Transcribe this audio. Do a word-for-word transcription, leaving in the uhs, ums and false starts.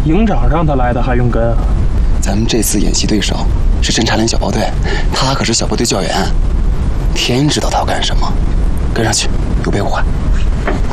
营长让他来的，还用跟啊？ 咱们这次演习对手是侦察连小包队，他可是小部队教员，天知道他要干什么。跟上去，有备无患。